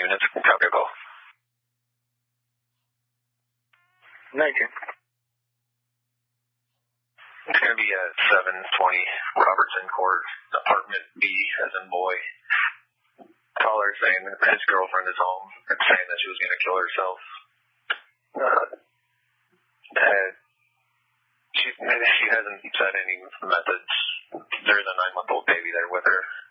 minutes. Copy a call. 19. It's going to be at 720 Robertson Court, apartment B as in boy. Caller saying that his girlfriend is home and saying that she was going to kill herself. She hasn't said any methods. There's a 9-month-old baby there with her.